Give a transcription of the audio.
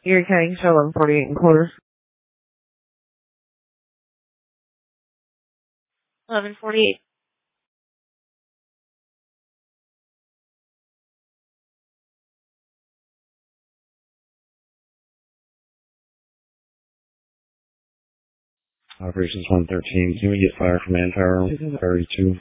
Erie County, show 1148 and quarters. 1148. Operations 113, can we get fire from Manpower 32?